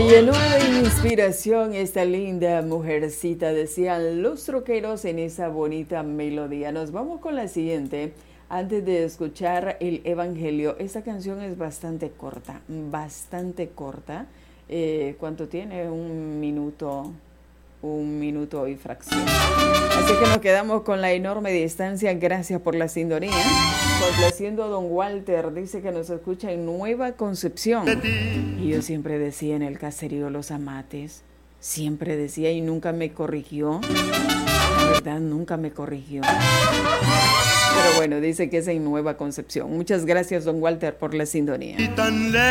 llenó de inspiración esta linda mujercita, decían los troqueros en esa bonita melodía. Nos vamos con la siguiente. Antes de escuchar el Evangelio, esta canción es bastante corta, bastante corta. ¿Cuánto tiene? Un minuto y fracción. Así que nos quedamos con la enorme distancia. Gracias por la sintonía. Complaciendo a don Walter, dice que nos escucha en Nueva Concepción. Y yo siempre decía en el caserío Los Amates, siempre decía y nunca me corrigió. La verdad, nunca me corrigió. Pero bueno, dice que es en Nueva Concepción. Muchas gracias, don Walter, por la sintonía.